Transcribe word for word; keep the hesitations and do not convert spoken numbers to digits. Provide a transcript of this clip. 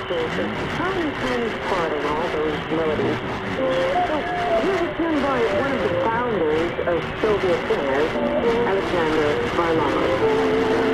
course, a tiny, tiny part of all those melodies. So here's a tune by one of the founders of Soviet jazz, Alexander Varlamov.